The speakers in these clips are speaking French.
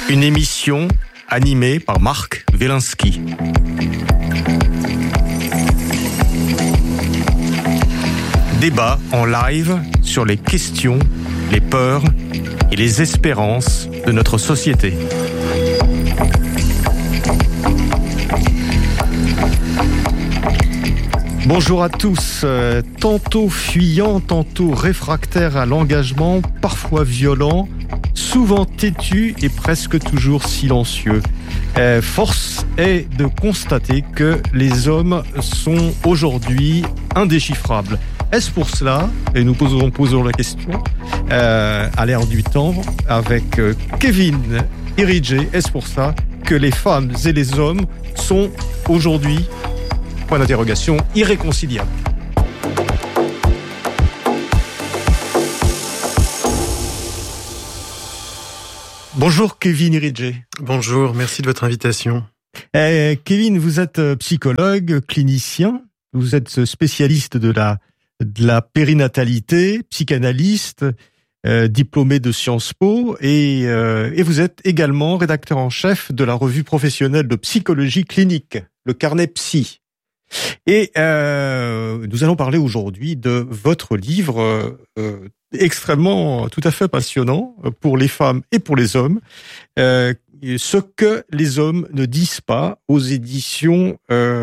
Une émission animée par Marc Wielinski. Débat en live sur les questions, les peurs et les espérances de notre société. Bonjour à tous, tantôt fuyant, tantôt réfractaire à l'engagement, parfois violent, souvent têtu et presque toujours silencieux. Force est de constater que les hommes sont aujourd'hui indéchiffrables. Est-ce pour cela, et nous posons la question, à l'ère du temps, avec Kevin Iridjé, est-ce pour ça que les femmes et les hommes sont aujourd'hui, point d'interrogation, irréconciliables? Bonjour Kevin Iridjé. Bonjour, merci de votre invitation. Kevin, vous êtes psychologue, clinicien, vous êtes spécialiste de la périnatalité, psychanalyste, diplômé de Sciences Po et vous êtes également rédacteur en chef de la revue professionnelle de psychologie clinique, le Carnet Psy. Et nous allons parler aujourd'hui de votre livre extrêmement, tout à fait passionnant pour les femmes et pour les hommes, ce que les hommes ne disent pas, aux éditions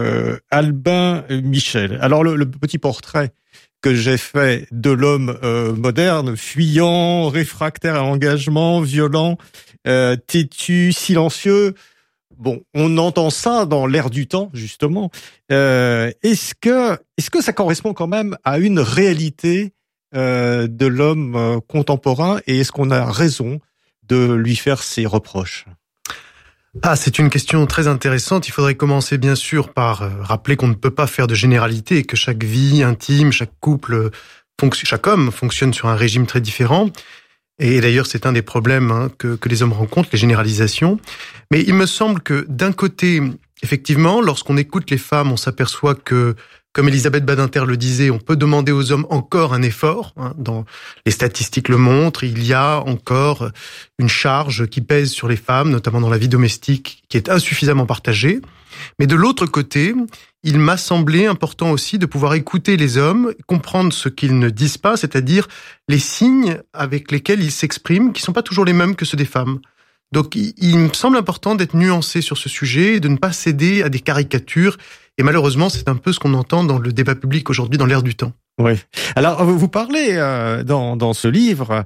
Albin Michel. Alors le petit portrait que j'ai fait de l'homme moderne, fuyant, réfractaire à l'engagement, violent, têtu, silencieux. Bon, on entend ça dans l'air du temps, justement. Est-ce que ça correspond quand même à une réalité de l'homme contemporain, et est-ce qu'on a raison de lui faire ces reproches? C'est une question très intéressante. Il faudrait commencer bien sûr par rappeler qu'on ne peut pas faire de généralité et que chaque vie intime, chaque couple, chaque homme fonctionne sur un régime très différent. Et d'ailleurs, c'est un des problèmes que les hommes rencontrent, les généralisations. Mais il me semble que d'un côté, effectivement, lorsqu'on écoute les femmes, on s'aperçoit que, comme Elisabeth Badinter le disait, on peut demander aux hommes encore un effort. Dans les statistiques le montrent, il y a encore une charge qui pèse sur les femmes, notamment dans la vie domestique, qui est insuffisamment partagée. Mais de l'autre côté, il m'a semblé important aussi de pouvoir écouter les hommes, comprendre ce qu'ils ne disent pas, c'est-à-dire les signes avec lesquels ils s'expriment, qui sont pas toujours les mêmes que ceux des femmes. Donc il me semble important d'être nuancé sur ce sujet et de ne pas céder à des caricatures. Et malheureusement, c'est un peu ce qu'on entend dans le débat public aujourd'hui, dans l'air du temps. Oui. Alors, vous parlez dans ce livre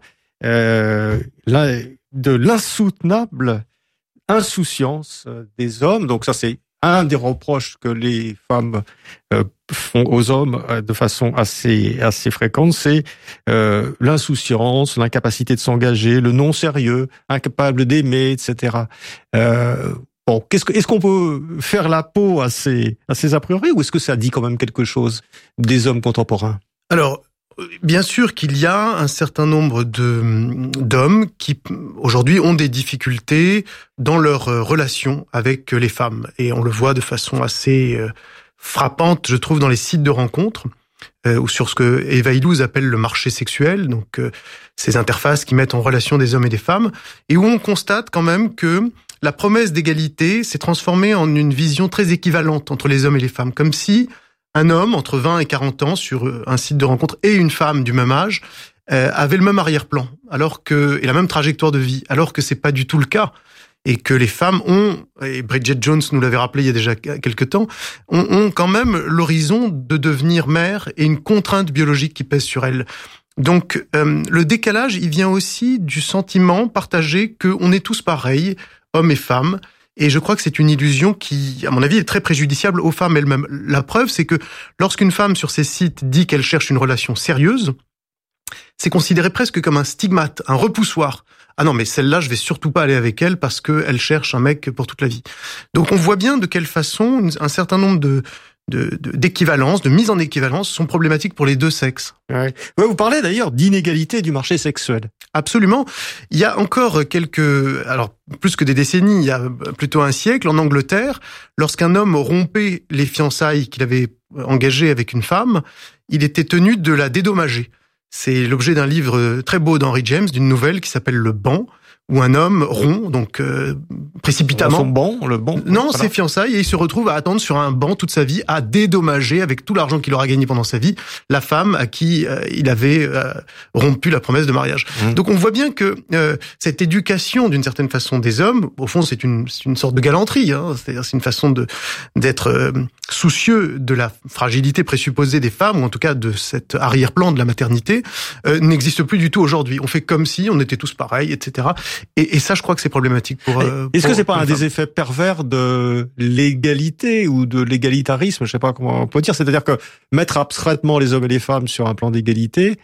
de l'insoutenable insouciance des hommes. Donc ça, c'est un des reproches que les femmes font aux hommes de façon assez fréquente, c'est l'insouciance, l'incapacité de s'engager, le non-sérieux, incapable d'aimer, etc. Bon, est-ce qu'on peut faire la peau à ces a priori, ou est-ce que ça dit quand même quelque chose des hommes contemporains? Alors, bien sûr qu'il y a un certain nombre d'hommes qui, aujourd'hui, ont des difficultés dans leur relation avec les femmes. Et on le voit de façon assez frappante, je trouve, dans les sites de rencontres, ou sur ce que Eva Illouz appelle le marché sexuel, donc ces interfaces qui mettent en relation des hommes et des femmes, et où on constate quand même que la promesse d'égalité s'est transformée en une vision très équivalente entre les hommes et les femmes, comme si un homme entre 20 et 40 ans sur un site de rencontre et une femme du même âge avaient le même arrière-plan, et la même trajectoire de vie, alors que c'est pas du tout le cas. Et que les femmes ont, et Bridget Jones nous l'avait rappelé il y a déjà quelques temps, ont quand même l'horizon de devenir mère et une contrainte biologique qui pèse sur elles. Donc le décalage, il vient aussi du sentiment partagé qu'on est tous pareils, hommes et femmes. Et je crois que c'est une illusion qui, à mon avis, est très préjudiciable aux femmes elles-mêmes. La preuve, c'est que lorsqu'une femme sur ces sites dit qu'elle cherche une relation sérieuse, c'est considéré presque comme un stigmate, un repoussoir. Ah non, mais celle-là, je vais surtout pas aller avec elle parce qu'elle cherche un mec pour toute la vie. Donc on voit bien de quelle façon un certain nombre d'équivalences, de mise en équivalence sont problématiques pour les deux sexes. Ouais, vous parlez d'ailleurs d'inégalité du marché sexuel. Absolument. Il y a encore plus que des décennies, il y a plutôt un siècle, en Angleterre, lorsqu'un homme rompait les fiançailles qu'il avait engagées avec une femme, il était tenu de la dédommager. C'est l'objet d'un livre très beau d'Henry James, d'une nouvelle qui s'appelle Le Banc, où un homme rompt, donc précipitamment. Son banc, le banc. Non, ses fiançailles, et il se retrouve à attendre sur un banc toute sa vie, à dédommager avec tout l'argent qu'il aura gagné pendant sa vie la femme à qui il avait rompu la promesse de mariage. Donc on voit bien que cette éducation, d'une certaine façon, des hommes, au fond, c'est une sorte de galanterie. C'est-à-dire, c'est une façon d'être soucieux de la fragilité présupposée des femmes, ou en tout cas de cet arrière-plan de la maternité, n'existe plus du tout aujourd'hui. On fait comme si on était tous pareils, etc. Et ça, je crois que c'est problématique pour. Est-ce que c'est pas un des effets pervers de l'égalité ou de l'égalitarisme, je sais pas comment on peut dire, c'est-à-dire que mettre abstraitement les hommes et les femmes sur un plan d'égalité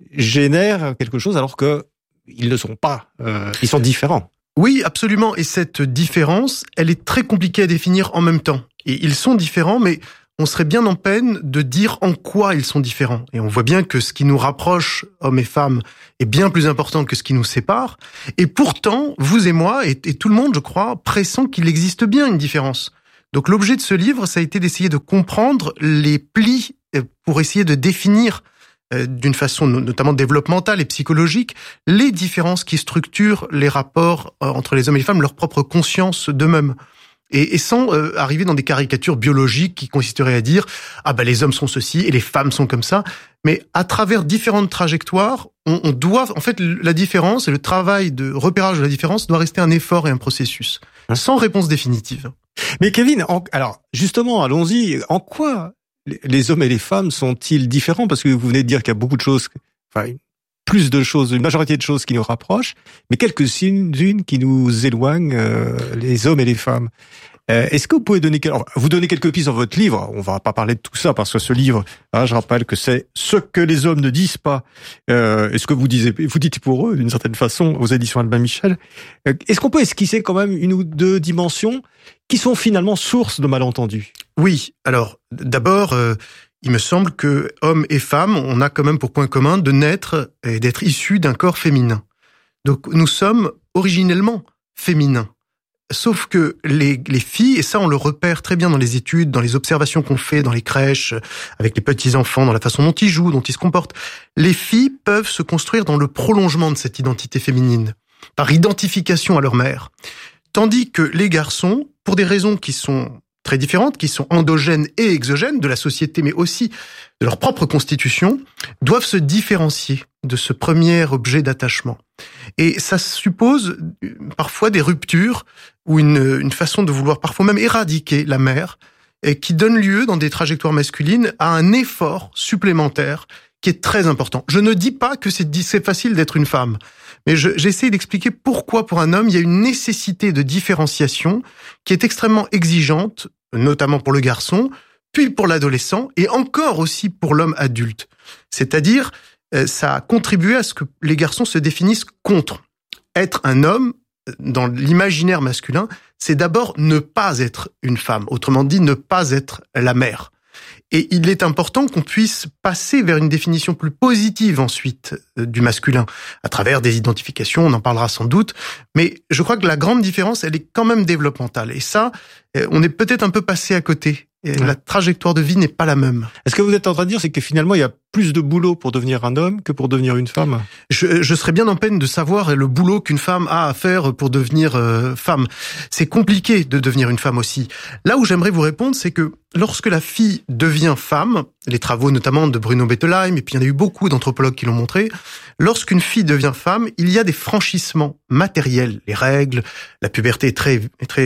génère quelque chose alors que ils ne sont pas, ils sont différents. Oui, absolument. Et cette différence, elle est très compliquée à définir en même temps. Et ils sont différents, mais on serait bien en peine de dire en quoi ils sont différents. Et on voit bien que ce qui nous rapproche, hommes et femmes, est bien plus important que ce qui nous sépare. Et pourtant, vous et moi, et tout le monde, je crois, pressent qu'il existe bien une différence. Donc l'objet de ce livre, ça a été d'essayer de comprendre les plis pour essayer de définir d'une façon notamment développementale et psychologique, les différences qui structurent les rapports entre les hommes et les femmes, leur propre conscience d'eux-mêmes. Et sans arriver dans des caricatures biologiques qui consisteraient à dire « Ah ben les hommes sont ceci et les femmes sont comme ça ». Mais à travers différentes trajectoires, on doit... En fait, la différence et le travail de repérage de la différence doit rester un effort et un processus, sans réponse définitive. Mais Kevin, alors justement, allons-y. En quoi les hommes et les femmes sont-ils différents? Parce que vous venez de dire qu'il y a beaucoup de choses... Enfin, plus de choses, une majorité de choses qui nous rapprochent, mais quelques-unes qui nous éloignent, les hommes et les femmes. Est-ce que vous pouvez donner quelques pistes dans votre livre? On va pas parler de tout ça parce que ce livre, je rappelle que c'est ce que les hommes ne disent pas. Est-ce que vous dites pour eux d'une certaine façon aux éditions Albin Michel. Est-ce qu'on peut esquisser quand même une ou deux dimensions qui sont finalement source de malentendus? Oui. Alors d'abord. Il me semble que hommes et femmes, on a quand même pour point commun de naître et d'être issus d'un corps féminin. Donc nous sommes originellement féminins. Sauf que les filles, et ça on le repère très bien dans les études, dans les observations qu'on fait dans les crèches, avec les petits-enfants, dans la façon dont ils jouent, dont ils se comportent, les filles peuvent se construire dans le prolongement de cette identité féminine, par identification à leur mère. Tandis que les garçons, pour des raisons qui sont très différentes, qui sont endogènes et exogènes de la société, mais aussi de leur propre constitution, doivent se différencier de ce premier objet d'attachement. Et ça suppose parfois des ruptures ou une façon de vouloir parfois même éradiquer la mère, et qui donne lieu, dans des trajectoires masculines, à un effort supplémentaire qui est très important. Je ne dis pas que c'est facile d'être une femme, mais j'essaie d'expliquer pourquoi pour un homme il y a une nécessité de différenciation qui est extrêmement exigeante, notamment pour le garçon, puis pour l'adolescent et encore aussi pour l'homme adulte. C'est-à-dire, ça a contribué à ce que les garçons se définissent contre. Être un homme, dans l'imaginaire masculin, c'est d'abord ne pas être une femme, autrement dit ne pas être la mère. Et il est important qu'on puisse passer vers une définition plus positive ensuite du masculin, à travers des identifications, on en parlera sans doute, mais je crois que la grande différence, elle est quand même développementale. Et ça, on est peut-être un peu passé à côté. Et la trajectoire de vie n'est pas la même. Est-ce que vous êtes en train de dire, c'est que finalement, il y a plus de boulot pour devenir un homme que pour devenir une femme? Je serais bien en peine de savoir le boulot qu'une femme a à faire pour devenir femme. C'est compliqué de devenir une femme aussi. Là où j'aimerais vous répondre, c'est que lorsque la fille devient femme, les travaux notamment de Bruno Bettelheim, et puis il y en a eu beaucoup d'anthropologues qui l'ont montré, lorsqu'une fille devient femme, il y a des franchissements matériels, les règles, la puberté est très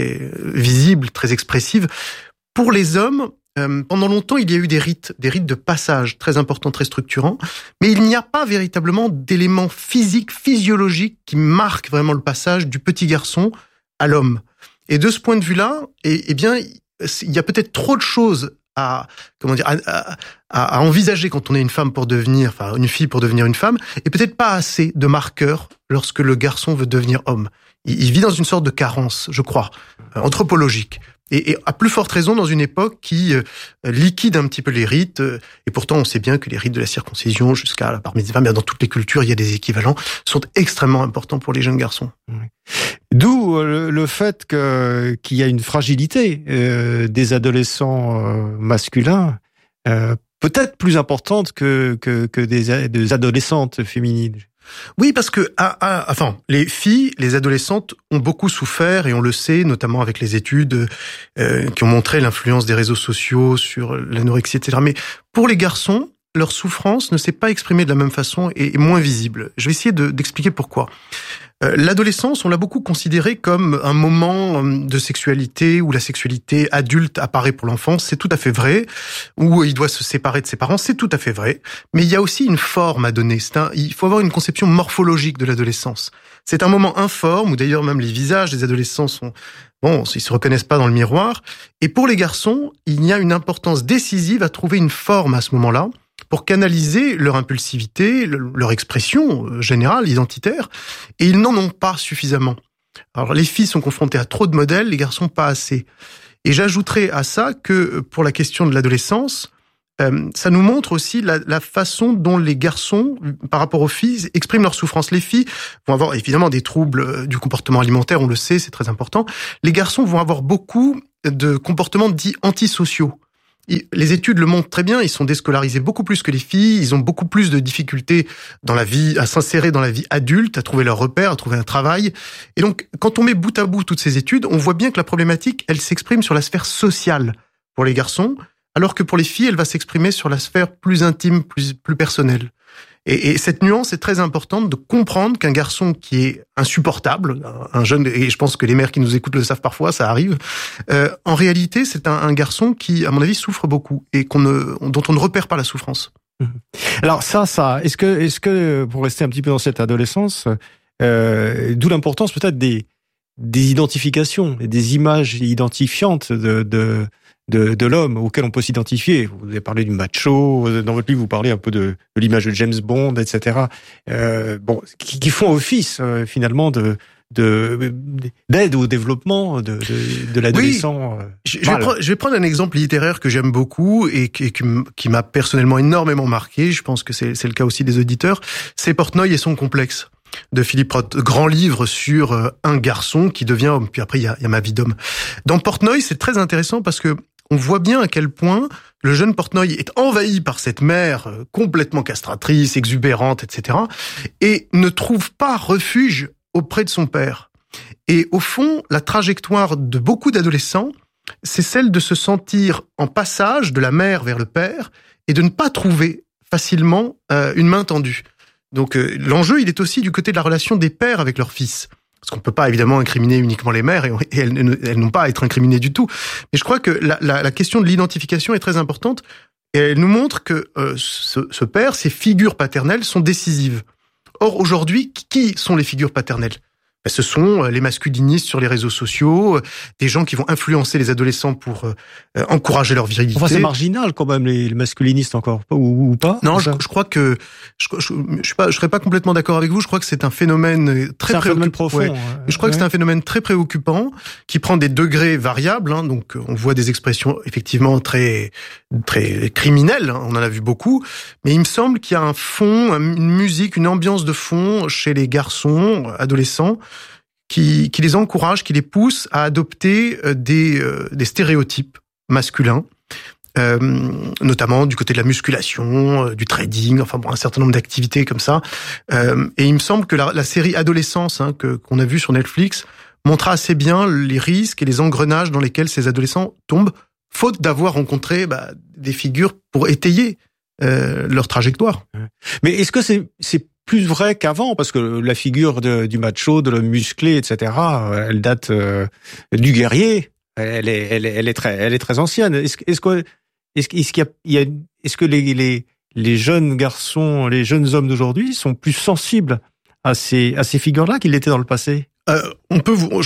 visible, très expressive. Pour les hommes, pendant longtemps, il y a eu des rites de passage très importants, très structurants, mais il n'y a pas véritablement d'éléments physiques, physiologiques qui marquent vraiment le passage du petit garçon à l'homme. Et de ce point de vue-là, eh bien, il y a peut-être trop de choses à envisager quand on est une fille pour devenir une femme, et peut-être pas assez de marqueurs lorsque le garçon veut devenir homme. Il vit dans une sorte de carence, je crois, anthropologique. Et à plus forte raison dans une époque qui liquide un petit peu les rites, et pourtant on sait bien que les rites de la circoncision jusqu'à la bar mitzvah, mais dans toutes les cultures il y a des équivalents, sont extrêmement importants pour les jeunes garçons. D'où le fait qu'il y a une fragilité des adolescents masculins, peut-être plus importante que des adolescentes féminines. Oui, parce que enfin, les filles, les adolescentes ont beaucoup souffert, et on le sait, notamment avec les études qui ont montré l'influence des réseaux sociaux sur l'anorexie, etc. Mais pour les garçons, leur souffrance ne s'est pas exprimée de la même façon et est moins visible. Je vais essayer d'expliquer pourquoi. L'adolescence, on l'a beaucoup considérée comme un moment de sexualité où la sexualité adulte apparaît pour l'enfant, c'est tout à fait vrai, où il doit se séparer de ses parents, c'est tout à fait vrai, mais il y a aussi une forme à donner. Il faut avoir une conception morphologique de l'adolescence. C'est un moment informe, où d'ailleurs même les visages des adolescents ils se reconnaissent pas dans le miroir, et pour les garçons, il y a une importance décisive à trouver une forme à ce moment-là, pour canaliser leur impulsivité, leur expression générale, identitaire, et ils n'en ont pas suffisamment. Alors les filles sont confrontées à trop de modèles, les garçons pas assez. Et j'ajouterais à ça que pour la question de l'adolescence, ça nous montre aussi la façon dont les garçons, par rapport aux filles, expriment leur souffrance. Les filles vont avoir évidemment des troubles du comportement alimentaire, on le sait, c'est très important. Les garçons vont avoir beaucoup de comportements dits antisociaux. Les études le montrent très bien, ils sont déscolarisés beaucoup plus que les filles, ils ont beaucoup plus de difficultés dans la vie, à s'insérer dans la vie adulte, à trouver leurs repères, à trouver un travail. Et donc, quand on met bout à bout toutes ces études, on voit bien que la problématique, elle s'exprime sur la sphère sociale pour les garçons, alors que pour les filles, elle va s'exprimer sur la sphère plus intime, plus personnelle. Et cette nuance est très importante de comprendre qu'un garçon qui est insupportable, un jeune, et je pense que les mères qui nous écoutent le savent parfois, ça arrive, en réalité, c'est un garçon qui, à mon avis, souffre beaucoup et dont on ne repère pas la souffrance. Alors est-ce que pour rester un petit peu dans cette adolescence, d'où l'importance peut-être des identifications, des images identifiantes de l'homme auquel on peut s'identifier. Vous avez parlé du macho, dans votre livre vous parlez un peu de l'image de James Bond, etc. Qui font office finalement d'aide au développement de l'adolescent. Oui, je vais prendre un exemple littéraire que j'aime beaucoup et qui m'a personnellement énormément marqué. Je pense que c'est le cas aussi des auditeurs. C'est Portnoy et son complexe de Philippe Roth, grand livre sur un garçon qui devient homme. Puis après, il y a ma vie d'homme. Dans Portnoy, c'est très intéressant parce que on voit bien à quel point le jeune Portnoy est envahi par cette mère complètement castratrice, exubérante, etc. et ne trouve pas refuge auprès de son père. Et au fond, la trajectoire de beaucoup d'adolescents, c'est celle de se sentir en passage de la mère vers le père et de ne pas trouver facilement une main tendue. Donc l'enjeu, il est aussi du côté de la relation des pères avec leurs fils. Parce qu'on peut pas évidemment incriminer uniquement les mères et elles n'ont pas à être incriminées du tout. Mais je crois que la question de l'identification est très importante et elle nous montre que ce père, ces figures paternelles sont décisives. Or aujourd'hui, qui sont les figures paternelles ? Ce sont les masculinistes sur les réseaux sociaux, des gens qui vont influencer les adolescents pour encourager leur virilité. Enfin, c'est marginal quand même, les masculinistes encore, ou pas? Non, je crois que je serais pas complètement d'accord avec vous. Je crois que c'est un phénomène très préoccupant. Profond. Ouais. Je crois que c'est un phénomène très préoccupant qui prend des degrés variables. Donc, on voit des expressions effectivement très très criminelles. On en a vu beaucoup, mais il me semble qu'il y a un fond, une musique, une ambiance de fond chez les garçons, adolescents, qui les encourage, qui les pousse à adopter des stéréotypes masculins, notamment du côté de la musculation, du trading, enfin bon, un certain nombre d'activités comme ça. Et il me semble que la série Adolescence qu'on a vue sur Netflix montre assez bien les risques et les engrenages dans lesquels ces adolescents tombent, faute d'avoir rencontré des figures pour étayer leur trajectoire. Mais est-ce que c'est plus vrai qu'avant, parce que la figure du macho, de l'homme musclé, etc., elle date du guerrier. Elle est très ancienne. Est-ce que les jeunes garçons, les jeunes hommes d'aujourd'hui sont plus sensibles à ces figures-là qu'ils l'étaient dans le passé? Du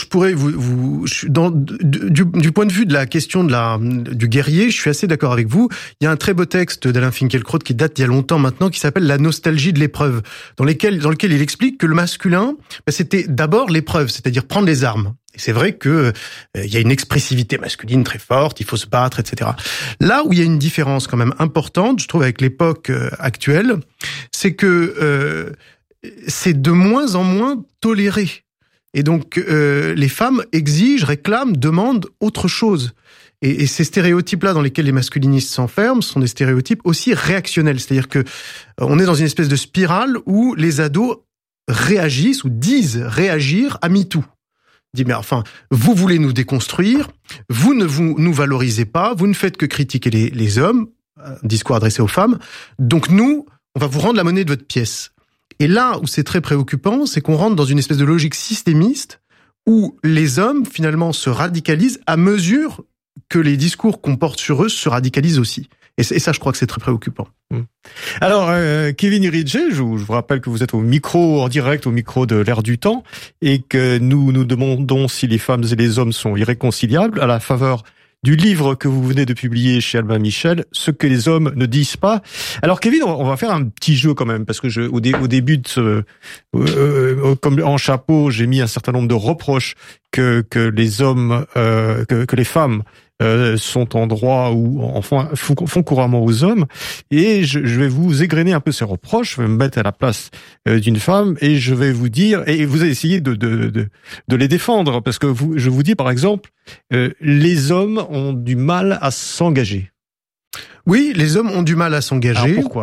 point de vue de la question du guerrier, je suis assez d'accord avec vous. Il y a un très beau texte d'Alain Finkielkraut qui date d'il y a longtemps maintenant, qui s'appelle La nostalgie de l'épreuve, dans lequel il explique que le masculin, c'était d'abord l'épreuve, c'est-à-dire prendre les armes. Et c'est vrai que il y a une expressivité masculine très forte, il faut se battre, etc. Là où il y a une différence quand même importante, je trouve, avec l'époque actuelle, c'est que c'est de moins en moins toléré. Et donc, les femmes exigent, réclament, demandent autre chose. Et ces stéréotypes-là dans lesquels les masculinistes s'enferment sont des stéréotypes aussi réactionnels. C'est-à-dire que on est dans une espèce de spirale où les ados réagissent ou disent réagir à MeToo. Dit, mais enfin, vous voulez nous déconstruire, vous ne nous valorisez pas, vous ne faites que critiquer les hommes, discours adressé aux femmes, donc nous, on va vous rendre la monnaie de votre pièce. Et là où c'est très préoccupant, c'est qu'on rentre dans une espèce de logique systémiste où les hommes, finalement, se radicalisent à mesure que les discours qu'on porte sur eux se radicalisent aussi. Et ça, je crois que c'est très préoccupant. Alors, Kevin Iridje, je vous rappelle que vous êtes en direct au micro de l'Air du Temps, et que nous demandons si les femmes et les hommes sont irréconciliables à la faveur du livre que vous venez de publier chez Albin Michel, Ce que les hommes ne disent pas. Alors Kevin, on va faire un petit jeu quand même, parce que au début de comme en chapeau, j'ai mis un certain nombre de reproches que les hommes, que les femmes sont en droit ou enfin font couramment aux hommes, et je vais vous égrener un peu ces reproches. Je vais me mettre à la place d'une femme et je vais vous dire, et vous allez essayer de les défendre, parce que je vous dis par exemple, les hommes ont du mal à s'engager. Oui, les hommes ont du mal à s'engager. Alors pourquoi ?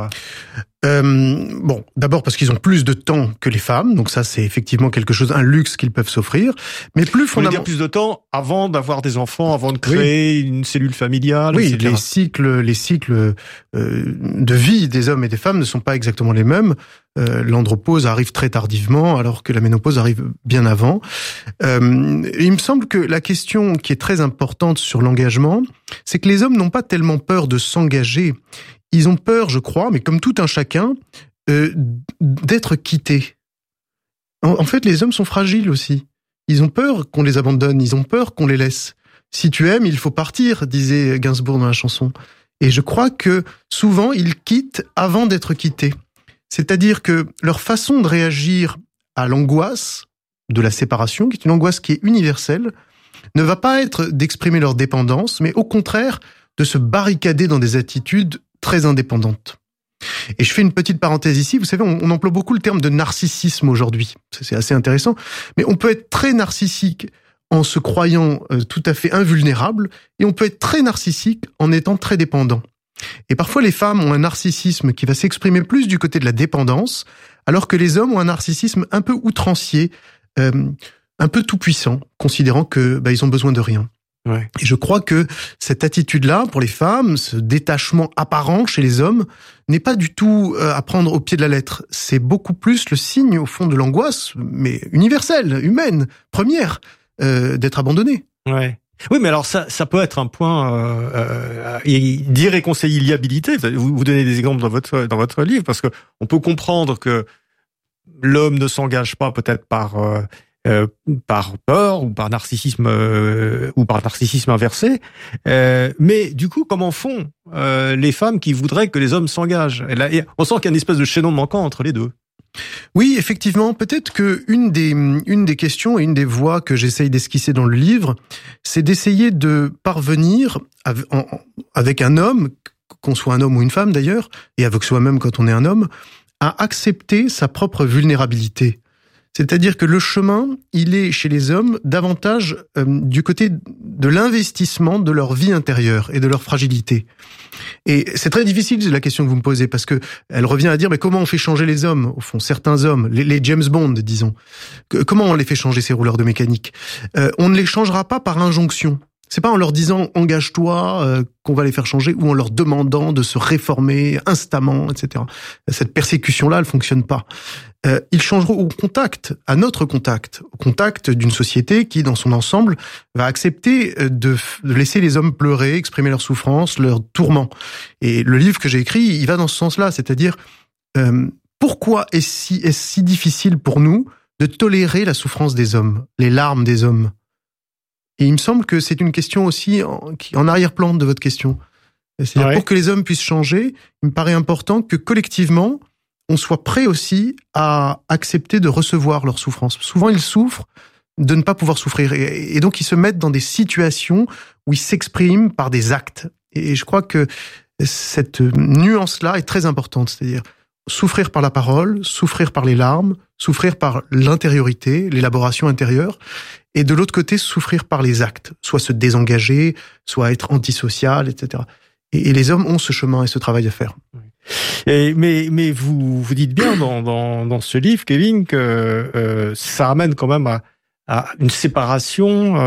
Bon, d'abord parce qu'ils ont plus de temps que les femmes, donc ça c'est effectivement quelque chose, un luxe qu'ils peuvent s'offrir. Mais plus fondamentalement, plus de temps avant d'avoir des enfants, avant de créer une cellule familiale. Oui, etc. les cycles de vie des hommes et des femmes ne sont pas exactement les mêmes. L'andropause arrive très tardivement, alors que la ménopause arrive bien avant. Il me semble que la question qui est très importante sur l'engagement, c'est que les hommes n'ont pas tellement peur de s'engager. Ils ont peur, je crois, mais comme tout un chacun, d'être quittés. En fait, les hommes sont fragiles aussi. Ils ont peur qu'on les abandonne, ils ont peur qu'on les laisse. Si tu aimes, il faut partir, disait Gainsbourg dans la chanson. Et je crois que souvent, ils quittent avant d'être quittés. C'est-à-dire que leur façon de réagir à l'angoisse de la séparation, qui est une angoisse qui est universelle, ne va pas être d'exprimer leur dépendance, mais au contraire de se barricader dans des attitudes très indépendantes. Et je fais une petite parenthèse ici. Vous savez, on emploie beaucoup le terme de narcissisme aujourd'hui. C'est assez intéressant. Mais on peut être très narcissique en se croyant tout à fait invulnérable, et on peut être très narcissique en étant très dépendant. Et parfois, les femmes ont un narcissisme qui va s'exprimer plus du côté de la dépendance, alors que les hommes ont un narcissisme un peu outrancier, un peu tout-puissant, considérant que ils ont besoin de rien. Ouais. Et je crois que cette attitude-là, pour les femmes, ce détachement apparent chez les hommes, n'est pas du tout à prendre au pied de la lettre. C'est beaucoup plus le signe, au fond, de l'angoisse, mais universelle, humaine, première, d'être abandonné. Ouais. Oui, mais alors ça peut être un point d'irréconciliabilité. Vous donnez des exemples dans votre livre, parce que on peut comprendre que l'homme ne s'engage pas peut-être par peur ou par narcissisme inversé, mais du coup, comment font les femmes qui voudraient que les hommes s'engagent ? Et là, on sent qu'il y a une espèce de chaînon manquant entre les deux. Oui, effectivement, peut-être que une des questions et une des voies que j'essaye d'esquisser dans le livre, c'est d'essayer de parvenir avec un homme, qu'on soit un homme ou une femme d'ailleurs, et avec soi-même quand on est un homme, à accepter sa propre vulnérabilité. C'est-à-dire que le chemin, il est chez les hommes davantage du côté de l'investissement de leur vie intérieure et de leur fragilité. Et c'est très difficile la question que vous me posez, parce que elle revient à dire mais comment on fait changer les hommes, au fond, certains hommes, les James Bond, disons. Comment on les fait changer, ces rouleurs de mécanique ? On ne les changera pas par injonction. C'est pas en leur disant « engage-toi » qu'on va les faire changer, ou en leur demandant de se réformer instamment, etc. Cette persécution-là, elle fonctionne pas. Ils changeront au contact, à notre contact, au contact d'une société qui, dans son ensemble, va accepter de laisser les hommes pleurer, exprimer leurs souffrances, leurs tourments. Et le livre que j'ai écrit, il va dans ce sens-là, c'est-à-dire pourquoi est-ce si difficile pour nous de tolérer la souffrance des hommes, les larmes des hommes ? Et il me semble que c'est une question aussi en arrière-plan de votre question. C'est-à-dire, pour que les hommes puissent changer, il me paraît important que collectivement, on soit prêt aussi à accepter de recevoir leur souffrance. Souvent, ils souffrent de ne pas pouvoir souffrir. Et donc, ils se mettent dans des situations où ils s'expriment par des actes. Et je crois que cette nuance-là est très importante. C'est-à-dire souffrir par la parole, souffrir par les larmes, souffrir par l'intériorité, l'élaboration intérieure. Et de l'autre côté, souffrir par les actes, soit se désengager, soit être antisocial, etc. Et les hommes ont ce chemin et ce travail à faire. Mais vous dites bien dans ce livre, Kevin, que ça ramène quand même à une séparation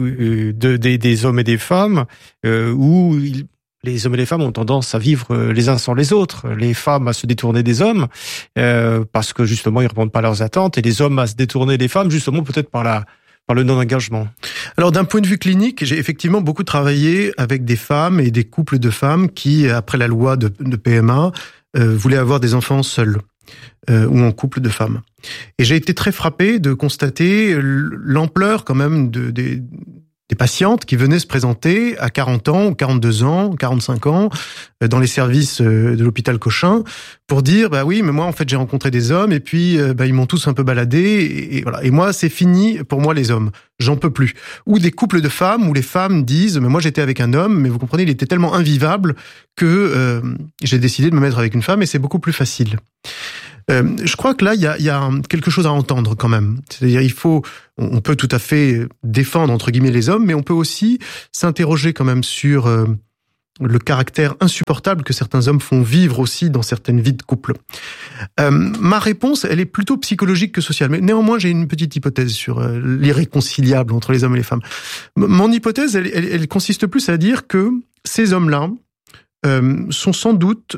des hommes et des femmes, où les hommes et les femmes ont tendance à vivre les uns sans les autres. Les femmes à se détourner des hommes parce que justement ils répondent pas à leurs attentes, et les hommes à se détourner des femmes justement peut-être par le non-engagement. Alors d'un point de vue clinique, j'ai effectivement beaucoup travaillé avec des femmes et des couples de femmes qui, après la loi de PMA, voulaient avoir des enfants seuls ou en couple de femmes. Et j'ai été très frappé de constater l'ampleur quand même des patientes qui venaient se présenter à 40 ans, 42 ans, 45 ans, dans les services de l'hôpital Cochin, pour dire, bah oui, mais moi, en fait, j'ai rencontré des hommes, et puis, ils m'ont tous un peu baladé, et voilà. Et moi, c'est fini pour moi, les hommes. J'en peux plus. Ou des couples de femmes, où les femmes disent, mais moi, j'étais avec un homme, mais vous comprenez, il était tellement invivable que j'ai décidé de me mettre avec une femme, et c'est beaucoup plus facile. Je crois que là, il y a quelque chose à entendre quand même. C'est-à-dire, on peut tout à fait défendre entre guillemets les hommes, mais on peut aussi s'interroger quand même sur le caractère insupportable que certains hommes font vivre aussi dans certaines vies de couple. Ma réponse, elle est plutôt psychologique que sociale, mais néanmoins, j'ai une petite hypothèse sur l'irréconciliable entre les hommes et les femmes. Mon hypothèse, elle consiste plus à dire que ces hommes-là sont sans doute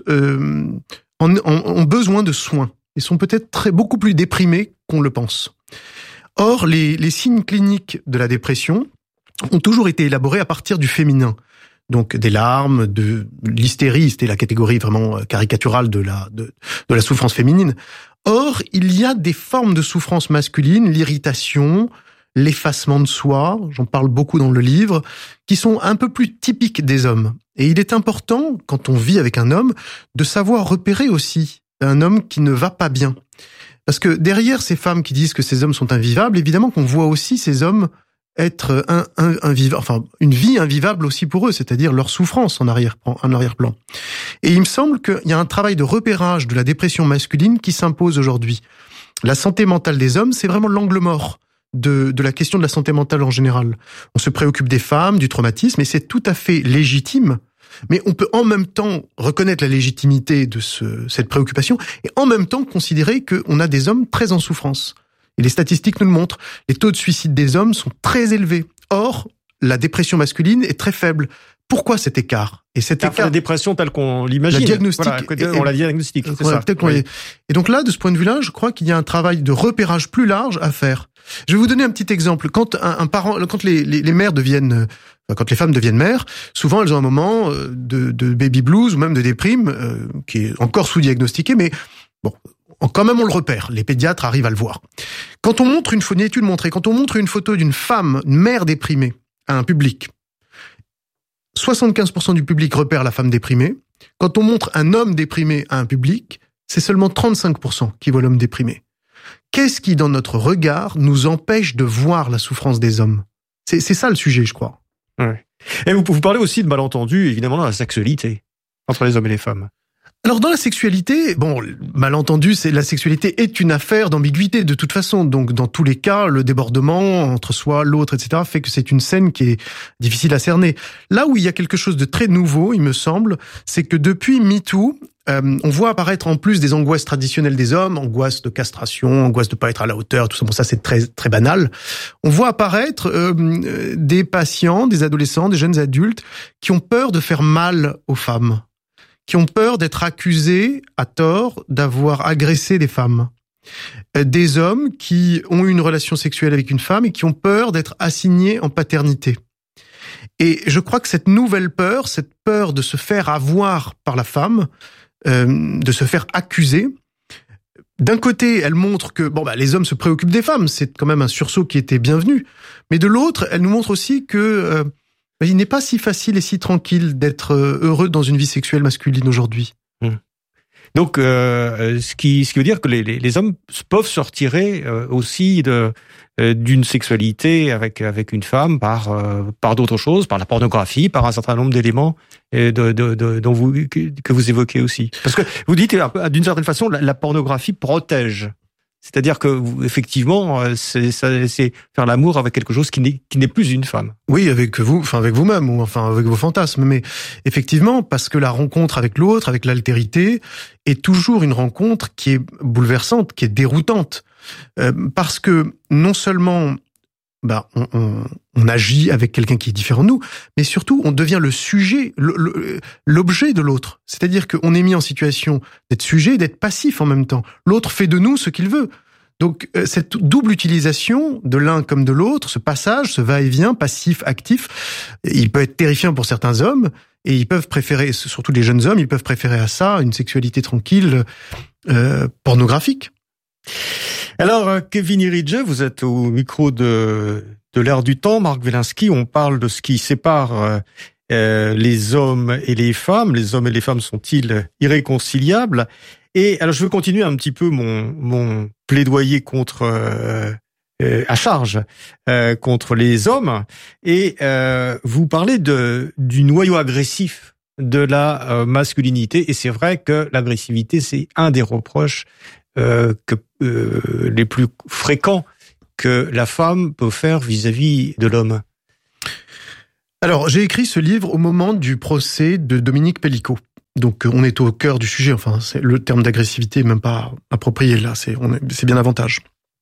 ont besoin de soins. Ils sont peut-être beaucoup plus déprimés qu'on le pense. Or, les signes cliniques de la dépression ont toujours été élaborés à partir du féminin. Donc, des larmes, de l'hystérie, c'était la catégorie vraiment caricaturale de la souffrance féminine. Or, il y a des formes de souffrance masculine, l'irritation, l'effacement de soi, j'en parle beaucoup dans le livre, qui sont un peu plus typiques des hommes. Et il est important, quand on vit avec un homme, de savoir repérer aussi un homme qui ne va pas bien. Parce que derrière ces femmes qui disent que ces hommes sont invivables, évidemment qu'on voit aussi ces hommes être une vie invivable aussi pour eux, c'est-à-dire leur souffrance en arrière-plan. Et il me semble qu'il y a un travail de repérage de la dépression masculine qui s'impose aujourd'hui. La santé mentale des hommes, c'est vraiment l'angle mort de la question de la santé mentale en général. On se préoccupe des femmes, du traumatisme, et c'est tout à fait légitime. Mais on peut en même temps reconnaître la légitimité de cette préoccupation et en même temps considérer qu'on a des hommes très en souffrance. Et les statistiques nous le montrent. Les taux de suicide des hommes sont très élevés. Or, la dépression masculine est très faible. Pourquoi cet écart? Et cet écart, la dépression telle qu'on l'imagine. La diagnostic. Voilà, on la diagnostique, c'est ça. Oui. Et donc là, de ce point de vue-là, je crois qu'il y a un travail de repérage plus large à faire. Je vais vous donner un petit exemple. Quand quand les mères deviennent, quand les femmes deviennent mères, souvent elles ont un moment de baby blues ou même de déprime qui est encore sous-diagnostiqué, mais bon, quand même on le repère. Les pédiatres arrivent à le voir. Quand on montre une étude montrée, quand on montre une photo d'une femme, une mère déprimée à un public, 75% du public repère la femme déprimée. Quand on montre un homme déprimé à un public, c'est seulement 35% qui voient l'homme déprimé. Qu'est-ce qui, dans notre regard, nous empêche de voir la souffrance des hommes? C'est ça le sujet, je crois. Ouais. Et vous parlez aussi de malentendus, évidemment, dans la sexualité, entre les hommes et les femmes. Alors, dans la sexualité, bon, malentendu, la sexualité est une affaire d'ambiguïté, de toute façon. Donc, dans tous les cas, le débordement entre soi, l'autre, etc., fait que c'est une scène qui est difficile à cerner. Là où il y a quelque chose de très nouveau, il me semble, c'est que depuis MeToo, on voit apparaître en plus des angoisses traditionnelles des hommes, angoisse de castration, angoisse de pas être à la hauteur, tout ça. Bon, ça c'est très très banal. On voit apparaître des patients, des adolescents, des jeunes adultes qui ont peur de faire mal aux femmes, qui ont peur d'être accusés à tort d'avoir agressé des femmes. Des hommes qui ont eu une relation sexuelle avec une femme et qui ont peur d'être assignés en paternité. Et je crois que cette nouvelle peur, cette peur de se faire avoir par la femme, de se faire accuser. D'un côté, elle montre que les hommes se préoccupent des femmes, c'est quand même un sursaut qui était bienvenu. Mais de l'autre, elle nous montre aussi que il n'est pas si facile et si tranquille d'être heureux dans une vie sexuelle masculine aujourd'hui. Donc, ce qui veut dire que les hommes peuvent se retirer aussi d'une sexualité avec une femme par d'autres choses, par la pornographie, par un certain nombre d'éléments que vous évoquez aussi. Parce que vous dites d'une certaine façon la pornographie protège. C'est-à-dire que effectivement, c'est faire l'amour avec quelque chose qui n'est plus une femme. Oui, avec vous-même, ou enfin avec vos fantasmes. Mais effectivement, parce que la rencontre avec l'autre, avec l'altérité, est toujours une rencontre qui est bouleversante, qui est déroutante, parce que non seulement on agit avec quelqu'un qui est différent de nous, mais surtout on devient le sujet, l'objet de l'autre. C'est-à-dire qu'on est mis en situation d'être sujet et d'être passif en même temps. L'autre fait de nous ce qu'il veut. Donc cette double utilisation de l'un comme de l'autre, ce passage, ce va-et-vient passif-actif, il peut être terrifiant pour certains hommes, et ils peuvent préférer, surtout les jeunes hommes, ils peuvent préférer à ça une sexualité tranquille, pornographique. Alors, Kevin Iridge, vous êtes au micro de l'Air du Temps. Marc Wielinski, on parle de ce qui sépare les hommes et les femmes. Les hommes et les femmes sont-ils irréconciliables? Et alors, je veux continuer un petit peu mon plaidoyer contre à charge contre les hommes. Et vous parlez du noyau agressif de la masculinité. Et c'est vrai que l'agressivité, c'est un des reproches les plus fréquents que la femme peut faire vis-à-vis de l'homme. Alors, j'ai écrit ce livre au moment du procès de Dominique Pellicot. Donc, on est au cœur du sujet. Enfin, le terme d'agressivité n'est même pas approprié là. C'est bien davantage.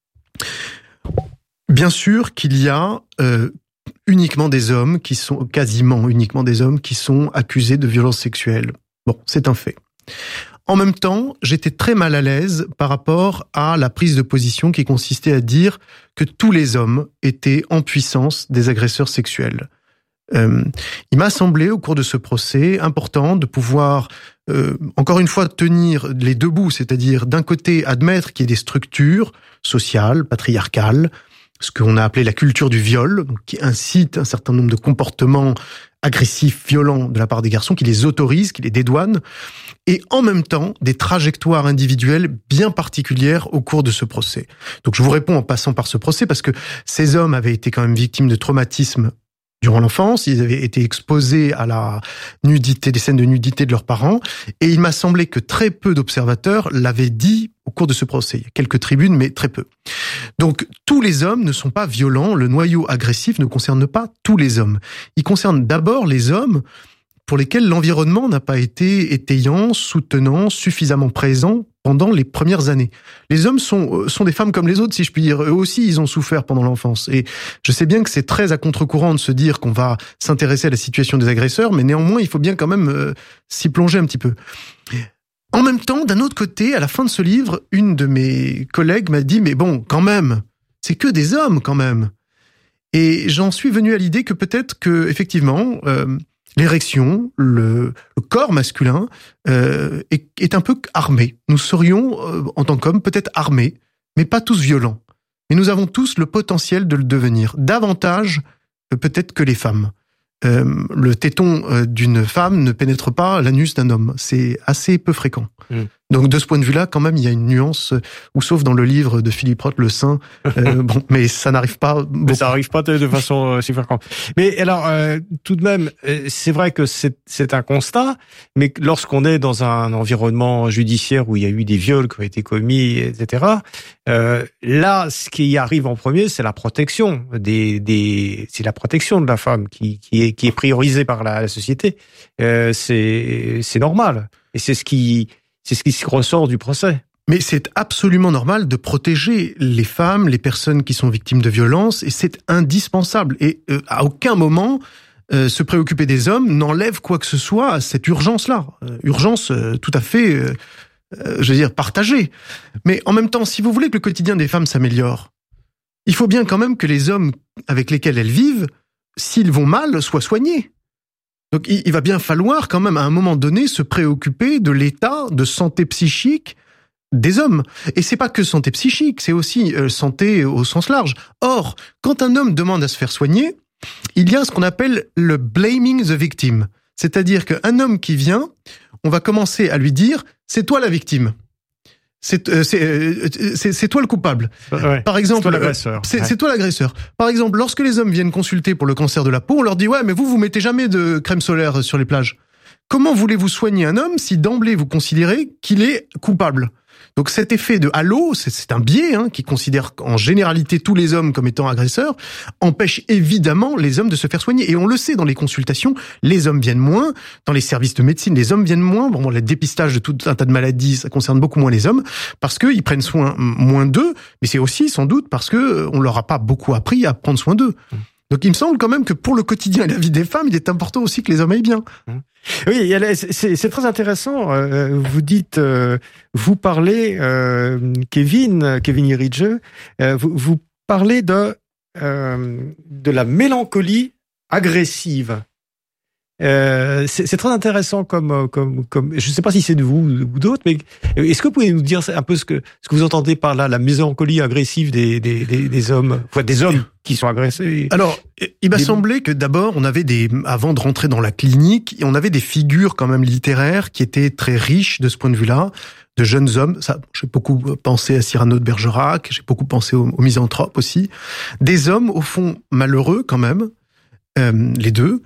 Bien sûr qu'il y a uniquement des hommes quasiment uniquement des hommes qui sont accusés de violences sexuelles. Bon, c'est un fait. En même temps, j'étais très mal à l'aise par rapport à la prise de position qui consistait à dire que tous les hommes étaient en puissance des agresseurs sexuels. Il m'a semblé, au cours de ce procès, important de pouvoir, encore une fois, tenir les deux bouts, c'est-à-dire d'un côté admettre qu'il y ait des structures sociales, patriarcales, ce qu'on a appelé la culture du viol, donc qui incite un certain nombre de comportements agressifs, violents de la part des garçons, qui les autorise, qui les dédouane, et en même temps des trajectoires individuelles bien particulières au cours de ce procès. Donc je vous réponds en passant par ce procès, parce que ces hommes avaient été quand même victimes de traumatismes durant l'enfance, ils avaient été exposés à la nudité, des scènes de nudité de leurs parents, et il m'a semblé que très peu d'observateurs l'avaient dit au cours de ce procès. Il y a quelques tribunes, mais très peu. Donc, tous les hommes ne sont pas violents, le noyau agressif ne concerne pas tous les hommes. Il concerne d'abord les hommes pour lesquels l'environnement n'a pas été étayant, soutenant, suffisamment présent pendant les premières années. Les hommes sont des femmes comme les autres, si je puis dire. Eux aussi, ils ont souffert pendant l'enfance. Et je sais bien que c'est très à contre-courant de se dire qu'on va s'intéresser à la situation des agresseurs, mais néanmoins, il faut bien quand même s'y plonger un petit peu. En même temps, d'un autre côté, à la fin de ce livre, une de mes collègues m'a dit « Mais bon, quand même, c'est que des hommes, quand même ». Et j'en suis venu à l'idée que peut-être que, effectivement, l'érection, le corps masculin est un peu armé. Nous serions, en tant qu'hommes, peut-être armés, mais pas tous violents. Mais nous avons tous le potentiel de le devenir, davantage peut-être que les femmes. Le téton d'une femme ne pénètre pas l'anus d'un homme. C'est assez peu fréquent. Donc de ce point de vue-là, quand même, il y a une nuance, ou sauf dans le livre de Philippe Roth, Le Sein, bon, mais ça n'arrive pas beaucoup. Mais ça n'arrive pas de façon si fréquente. Mais alors, tout de même, c'est vrai que c'est un constat, mais lorsqu'on est dans un environnement judiciaire où il y a eu des viols qui ont été commis, etc., là, ce qui arrive en premier, c'est la protection c'est la protection de la femme qui est priorisée par la société. C'est normal. Et c'est ce qui ressort du procès. Mais c'est absolument normal de protéger les femmes, les personnes qui sont victimes de violences, et c'est indispensable. Et à aucun moment, se préoccuper des hommes n'enlève quoi que ce soit à cette urgence-là. Urgence tout à fait, je veux dire, partagée. Mais en même temps, si vous voulez que le quotidien des femmes s'améliore, il faut bien quand même que les hommes avec lesquels elles vivent, s'ils vont mal, soient soignés. Donc il va bien falloir quand même à un moment donné se préoccuper de l'état de santé psychique des hommes. Et c'est pas que santé psychique, c'est aussi santé au sens large. Or, quand un homme demande à se faire soigner, il y a ce qu'on appelle le blaming the victim. C'est-à-dire qu'un homme qui vient, on va commencer à lui dire « c'est toi la victime ». C'est toi le coupable. Ouais, par exemple, c'est toi l'agresseur. C'est toi l'agresseur. Par exemple, lorsque les hommes viennent consulter pour le cancer de la peau, on leur dit « ouais, mais vous mettez jamais de crème solaire sur les plages. Comment voulez-vous soigner un homme si d'emblée vous considérez qu'il est coupable ?» Donc cet effet de halo, c'est un biais qui considère en généralité tous les hommes comme étant agresseurs, empêche évidemment les hommes de se faire soigner. Et on le sait dans les consultations, les hommes viennent moins, dans les services de médecine, les hommes viennent moins. Bon, le dépistage de tout un tas de maladies, ça concerne beaucoup moins les hommes, parce qu'ils prennent soin moins d'eux, mais c'est aussi sans doute parce que on leur a pas beaucoup appris à prendre soin d'eux. Donc il me semble quand même que pour le quotidien et la vie des femmes, il est important aussi que les hommes aillent bien. Oui, c'est très intéressant. Vous dites, vous parlez, Kevin Irige, vous parlez de la mélancolie agressive. C'est très intéressant comme je sais pas si c'est de vous ou d'autres, mais est-ce que vous pouvez nous dire un peu ce que vous entendez par là, la mélancolie agressive des hommes, enfin des hommes qui sont agressés? Alors, il m'a semblé que d'abord on avait avant de rentrer dans la clinique, on avait des figures quand même littéraires qui étaient très riches de ce point de vue-là, de jeunes hommes. Ça, j'ai beaucoup pensé à Cyrano de Bergerac, j'ai beaucoup pensé aux misanthropes aussi, des hommes au fond malheureux quand même, les deux.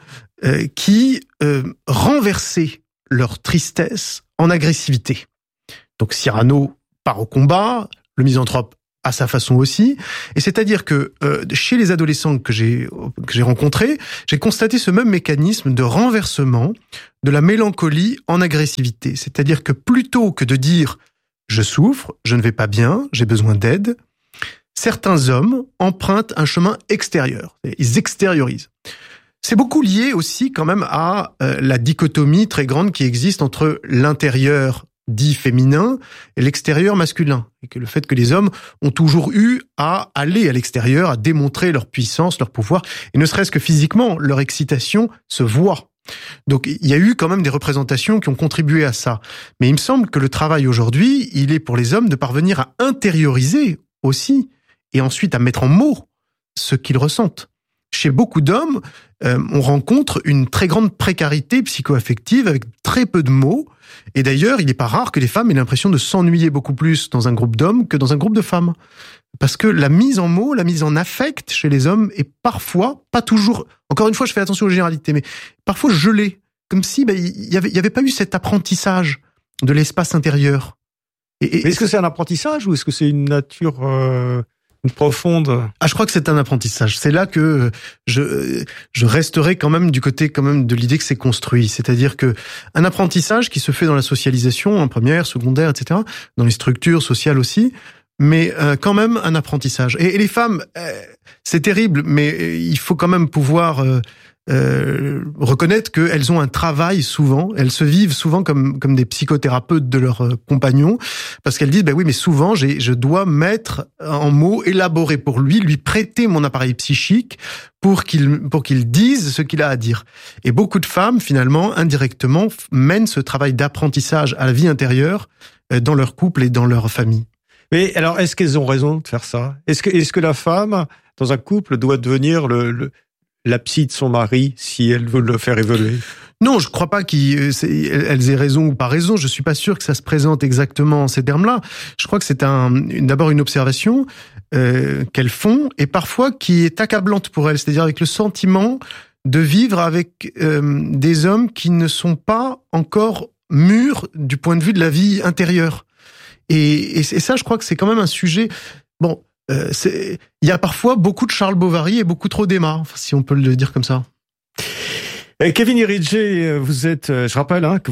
Qui renversaient leur tristesse en agressivité. Donc Cyrano part au combat, le misanthrope à sa façon aussi, et c'est-à-dire que chez les adolescents que j'ai rencontrés, j'ai constaté ce même mécanisme de renversement de la mélancolie en agressivité. C'est-à-dire que plutôt que de dire « je souffre, je ne vais pas bien, j'ai besoin d'aide », certains hommes empruntent un chemin extérieur, ils extériorisent. C'est beaucoup lié aussi quand même à la dichotomie très grande qui existe entre l'intérieur dit féminin et l'extérieur masculin. Et que le fait que les hommes ont toujours eu à aller à l'extérieur, à démontrer leur puissance, leur pouvoir, et ne serait-ce que physiquement, leur excitation se voit. Donc il y a eu quand même des représentations qui ont contribué à ça. Mais il me semble que le travail aujourd'hui, il est pour les hommes de parvenir à intérioriser aussi, et ensuite à mettre en mots ce qu'ils ressentent. Chez beaucoup d'hommes, on rencontre une très grande précarité psycho-affective avec très peu de mots. Et d'ailleurs, il n'est pas rare que les femmes aient l'impression de s'ennuyer beaucoup plus dans un groupe d'hommes que dans un groupe de femmes. Parce que la mise en mots, la mise en affect chez les hommes est parfois, pas toujours, encore une fois, je fais attention aux généralités, mais parfois gelée. Comme si il y avait pas eu cet apprentissage de l'espace intérieur. Est-ce que c'est un apprentissage ou est-ce que c'est une nature profonde? Je crois que c'est un apprentissage. C'est là que je resterai quand même du côté quand même de l'idée que c'est construit. C'est-à-dire que un apprentissage qui se fait dans la socialisation, en première, secondaire, etc., dans les structures sociales aussi, mais quand même un apprentissage. Et les femmes, c'est terrible, mais il faut quand même pouvoir reconnaître qu'elles ont un travail souvent, elles se vivent souvent comme des psychothérapeutes de leurs compagnons, parce qu'elles disent oui, mais souvent je dois mettre en mots, élaborer pour lui prêter mon appareil psychique pour qu'il dise ce qu'il a à dire. Et beaucoup de femmes finalement indirectement mènent ce travail d'apprentissage à la vie intérieure dans leur couple et dans leur famille. Mais alors est-ce qu'elles ont raison de faire ça? Est-ce que la femme dans un couple doit devenir la psy de son mari, si elle veut le faire évoluer? Non, je crois pas qu'elles aient raison ou pas raison. Je suis pas sûr que ça se présente exactement en ces termes-là. Je crois que c'est d'abord une observation qu'elles font et parfois qui est accablante pour elles. C'est-à-dire avec le sentiment de vivre avec des hommes qui ne sont pas encore mûrs du point de vue de la vie intérieure. Et ça, je crois que c'est quand même un sujet. Bon. Il y a parfois beaucoup de Charles Bovary et beaucoup trop d'Emma, si on peut le dire comme ça. Kevin Irige, vous êtes, je rappelle que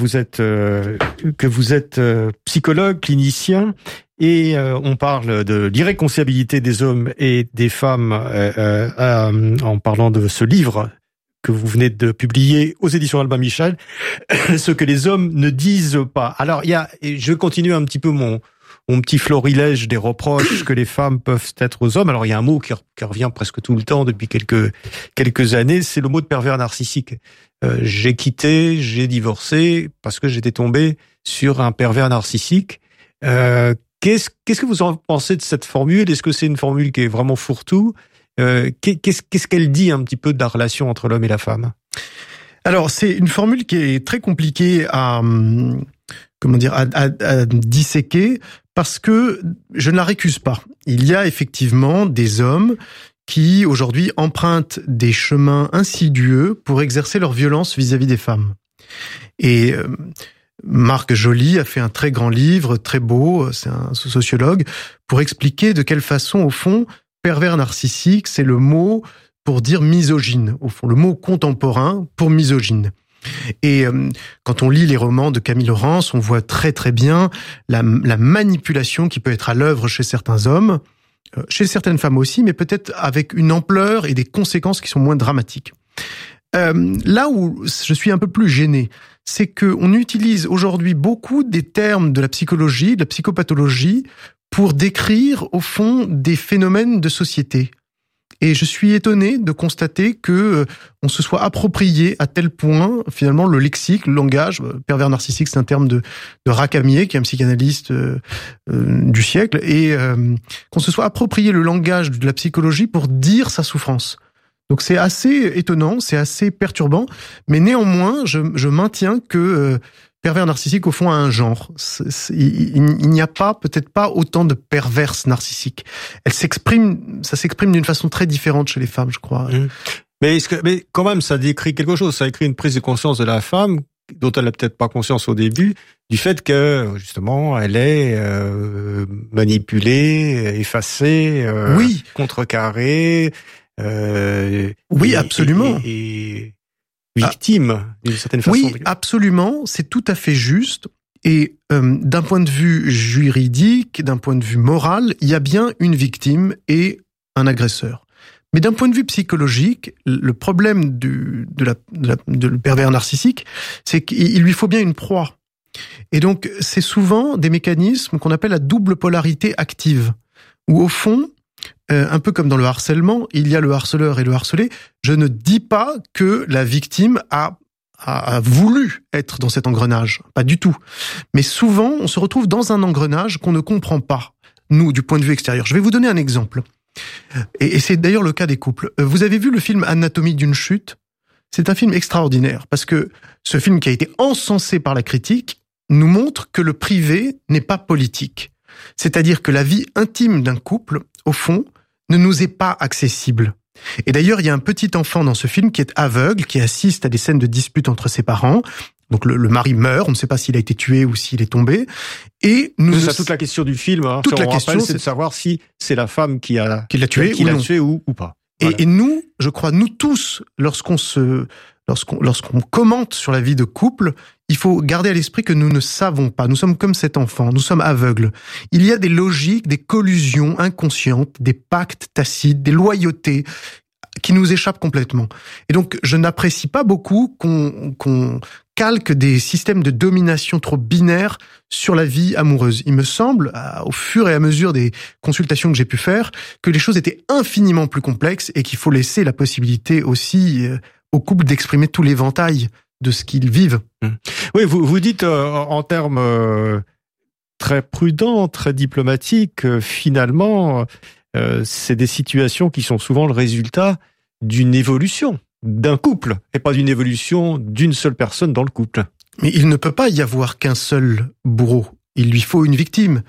vous êtes psychologue, clinicien, et on parle de l'irréconciliabilité des hommes et des femmes en parlant de ce livre que vous venez de publier aux éditions Albin Michel, ce que les hommes ne disent pas. Alors je continue un petit peu mon petit florilège des reproches que les femmes peuvent être aux hommes. Alors il y a un mot qui revient presque tout le temps depuis quelques années, c'est le mot de pervers narcissique. J'ai quitté, j'ai divorcé parce que j'étais tombé sur un pervers narcissique. Qu'est-ce que vous en pensez de cette formule? Est-ce que c'est une formule qui est vraiment fourre-tout? Qu'est-ce qu'elle dit un petit peu de la relation entre l'homme et la femme? Alors c'est une formule qui est très compliquée à disséquer, parce que je ne la récuse pas. Il y a effectivement des hommes qui, aujourd'hui, empruntent des chemins insidieux pour exercer leur violence vis-à-vis des femmes. Et Marc Joly a fait un très grand livre, très beau, c'est un sociologue, pour expliquer de quelle façon, au fond, pervers narcissique, c'est le mot pour dire misogyne, au fond, le mot contemporain pour misogyne. Et quand on lit les romans de Camille Laurence, on voit très très bien la manipulation qui peut être à l'œuvre chez certains hommes, chez certaines femmes aussi, mais peut-être avec une ampleur et des conséquences qui sont moins dramatiques. Là où je suis un peu plus gêné, c'est qu'on utilise aujourd'hui beaucoup des termes de la psychologie, de la psychopathologie, pour décrire, au fond, des phénomènes de société. Et je suis étonné de constater que on se soit approprié à tel point, finalement, le lexique, le langage, pervers narcissique, c'est un terme de Racamier, qui est un psychanalyste du siècle, et qu'on se soit approprié le langage de la psychologie pour dire sa souffrance. Donc c'est assez étonnant, c'est assez perturbant, mais néanmoins, je maintiens que pervers narcissique, au fond, a un genre. Il n'y a peut-être pas autant de perverses narcissiques. Ça s'exprime d'une façon très différente chez les femmes, je crois. Mais quand même, ça décrit quelque chose. Ça décrit une prise de conscience de la femme, dont elle n'a peut-être pas conscience au début, du fait que, justement, elle est manipulée, effacée, oui, contrecarrée. Oui, absolument. Et victime, d'une certaine façon. Oui, absolument, c'est tout à fait juste. Et d'un point de vue juridique, d'un point de vue moral, il y a bien une victime et un agresseur. Mais d'un point de vue psychologique, le problème de le pervers narcissique, c'est qu'il lui faut bien une proie. Et donc, c'est souvent des mécanismes qu'on appelle la double polarité active, où au fond, un peu comme dans le harcèlement, il y a le harceleur et le harcelé. Je ne dis pas que la victime a voulu être dans cet engrenage, pas du tout. Mais souvent, on se retrouve dans un engrenage qu'on ne comprend pas, nous, du point de vue extérieur. Je vais vous donner un exemple. Et c'est d'ailleurs le cas des couples. Vous avez vu le film Anatomie d'une chute ? C'est un film extraordinaire, parce que ce film qui a été encensé par la critique nous montre que le privé n'est pas politique. C'est-à-dire que la vie intime d'un couple, au fond, ne nous est pas accessible. Et d'ailleurs, il y a un petit enfant dans ce film qui est aveugle, qui assiste à des scènes de dispute entre ses parents. Donc le mari meurt, on ne sait pas s'il a été tué ou s'il est tombé. Et c'est toute la question du film. Hein. Toute la question, c'est de savoir si c'est la femme qui l'a tué ou pas. Voilà. Et nous, je crois, nous tous, lorsqu'on commente sur la vie de couple, il faut garder à l'esprit que nous ne savons pas. Nous sommes comme cet enfant, nous sommes aveugles. Il y a des logiques, des collusions inconscientes, des pactes tacites, des loyautés qui nous échappent complètement. Et donc, je n'apprécie pas beaucoup qu'on calque des systèmes de domination trop binaires sur la vie amoureuse. Il me semble, au fur et à mesure des consultations que j'ai pu faire, que les choses étaient infiniment plus complexes et qu'il faut laisser la possibilité aussi aux couples d'exprimer tout l'éventail de ce qu'ils vivent. Oui, vous dites en termes très prudents, très diplomatiques, finalement, c'est des situations qui sont souvent le résultat d'une évolution d'un couple, et pas d'une évolution d'une seule personne dans le couple. Mais il ne peut pas y avoir qu'un seul bourreau. Il lui faut une victime.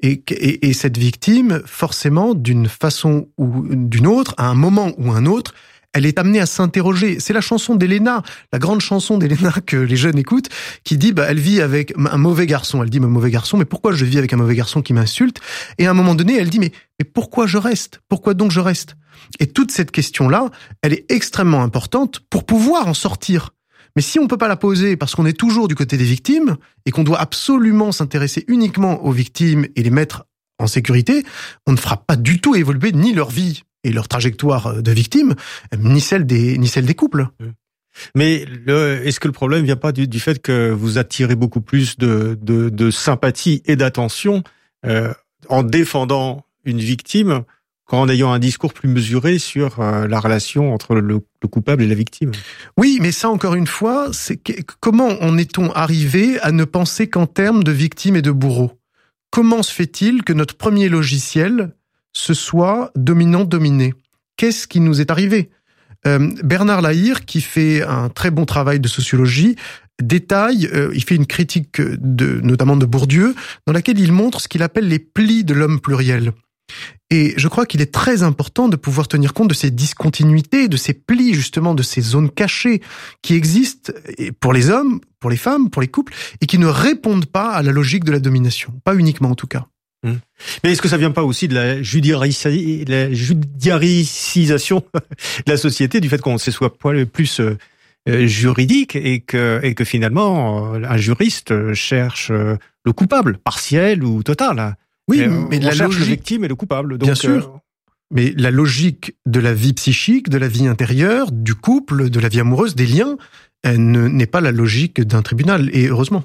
Et cette victime, forcément, d'une façon ou d'une autre, à un moment ou un autre, elle est amenée à s'interroger. C'est la chanson d'Elena, la grande chanson d'Elena que les jeunes écoutent, qui dit, elle vit avec un mauvais garçon. Elle dit, mais mauvais garçon, mais pourquoi je vis avec un mauvais garçon qui m'insulte? Et à un moment donné, elle dit, mais pourquoi je reste? Pourquoi donc je reste? Et toute cette question-là, elle est extrêmement importante pour pouvoir en sortir. Mais si on peut pas la poser parce qu'on est toujours du côté des victimes et qu'on doit absolument s'intéresser uniquement aux victimes et les mettre en sécurité, on ne fera pas du tout évoluer ni leur vie et leur trajectoire de victime, ni celle des couples. Mais est-ce que le problème vient pas du fait que vous attirez beaucoup plus de sympathie et d'attention en défendant une victime qu'en ayant un discours plus mesuré sur la relation entre le coupable et la victime? Oui, mais ça, encore une fois, comment en est-on arrivé à ne penser qu'en termes de victime et de bourreau? Comment se fait-il que notre premier logiciel, ce soit dominant-dominé? Qu'est-ce qui nous est arrivé? Bernard Lahire, qui fait un très bon travail de sociologie, détaille, il fait une critique notamment de Bourdieu, dans laquelle il montre ce qu'il appelle les plis de l'homme pluriel. Et je crois qu'il est très important de pouvoir tenir compte de ces discontinuités, de ces plis, justement, de ces zones cachées qui existent pour les hommes, pour les femmes, pour les couples, et qui ne répondent pas à la logique de la domination. Pas uniquement, en tout cas. Mais est-ce que ça vient pas aussi de la judiciarisation de la société, du fait qu'on soit plus juridique et que finalement un juriste cherche le coupable, partiel ou total? Oui, mais la logique, le victime et le coupable. Donc, bien sûr. Mais la logique de la vie psychique, de la vie intérieure, du couple, de la vie amoureuse, des liens, n'est pas la logique d'un tribunal, et heureusement.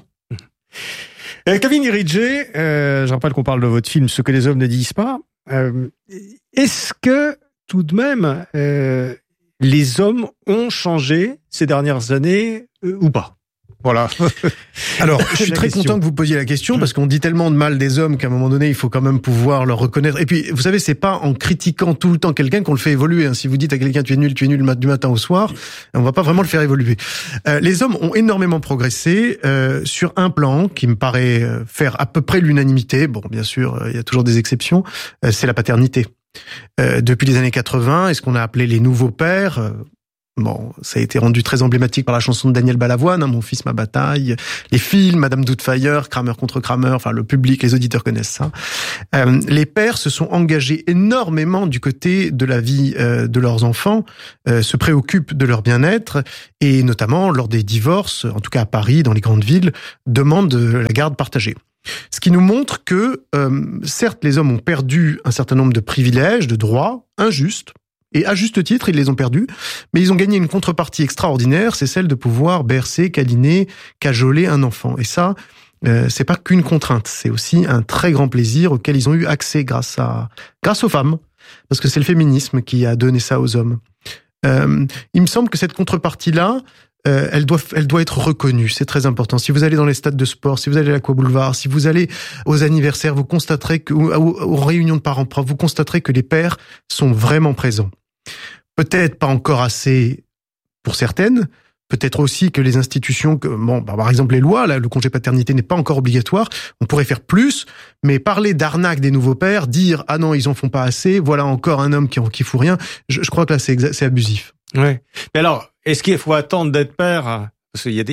Kavin Iridje, je rappelle qu'on parle de votre film « Ce que les hommes ne disent pas ». Est-ce que, tout de même, les hommes ont changé ces dernières années ou pas? Voilà. Alors, je suis très content que vous posiez la question, parce qu'on dit tellement de mal des hommes qu'à un moment donné, il faut quand même pouvoir leur reconnaître. Et puis, vous savez, c'est pas en critiquant tout le temps quelqu'un qu'on le fait évoluer. Si vous dites à quelqu'un tu es nul du matin au soir, on va pas vraiment le faire évoluer. Les hommes ont énormément progressé sur un plan qui me paraît faire à peu près l'unanimité. Bon, bien sûr, il y a toujours des exceptions. C'est la paternité. Depuis les années 80, et ce qu'on a appelé les nouveaux pères. Bon, ça a été rendu très emblématique par la chanson de Daniel Balavoine, Mon fils, ma bataille, les films, Madame Doubtfire, Kramer contre Kramer, enfin le public, les auditeurs connaissent ça. Les pères se sont engagés énormément du côté de la vie de leurs enfants, se préoccupent de leur bien-être, et notamment lors des divorces, en tout cas à Paris, dans les grandes villes, demandent la garde partagée. Ce qui nous montre que, certes, les hommes ont perdu un certain nombre de privilèges, de droits injustes, et à juste titre, ils les ont perdus, mais ils ont gagné une contrepartie extraordinaire, c'est celle de pouvoir bercer, câliner, cajoler un enfant. Et ça, c'est pas qu'une contrainte, c'est aussi un très grand plaisir auquel ils ont eu accès grâce aux femmes, parce que c'est le féminisme qui a donné ça aux hommes. Il me semble que cette contrepartie-là, elle doit être reconnue, c'est très important. Si vous allez dans les stades de sport, si vous allez à l'Aqua-Boulevard, si vous allez aux anniversaires, vous constaterez que, aux réunions de parents-prof, vous constaterez que les pères sont vraiment présents. Peut-être pas encore assez pour certaines, peut-être aussi que les institutions, par exemple les lois, là, le congé paternité n'est pas encore obligatoire, on pourrait faire plus, mais parler d'arnaque des nouveaux pères, dire ah non ils en font pas assez, voilà encore un homme qui fout rien, je crois que là c'est abusif. Ouais. Mais alors, est-ce qu'il faut attendre d'être père? Parce qu'il y a